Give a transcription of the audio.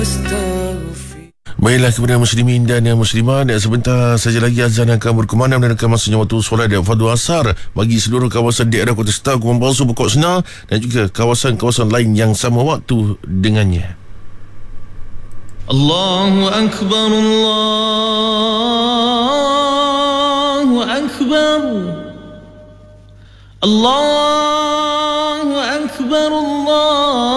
Baiklah kepada muslimin dan muslimat, sebentar saja lagi azan akan berkumandang dan akan masuknya waktu solat dan fardu asar bagi seluruh kawasan daerah Kota Star, Kuala Palsu, Pokok Senar dan juga kawasan-kawasan lain yang sama waktu dengannya. Allahu Akbar, Allahu Akbar, Allahu Akbar, Allah